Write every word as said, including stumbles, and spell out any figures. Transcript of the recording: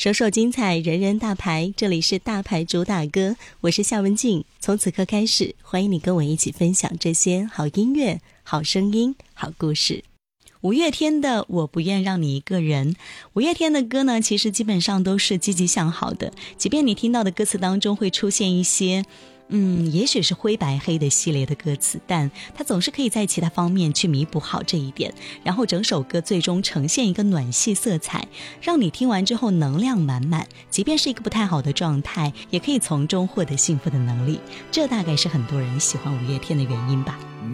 首首精彩，人人大牌，这里是大牌主打歌，我是夏文静。从此刻开始，欢迎你跟我一起分享这些好音乐、好声音、好故事。五月天的我不愿让你一个人，五月天的歌呢，其实基本上都是积极向好的，即便你听到的歌词当中会出现一些嗯，也许是灰白黑的系列的歌词，但它总是可以在其他方面去弥补好这一点，然后整首歌最终呈现一个暖系色彩，让你听完之后能量满满，即便是一个不太好的状态，也可以从中获得幸福的能力。这大概是很多人喜欢五月天的原因吧。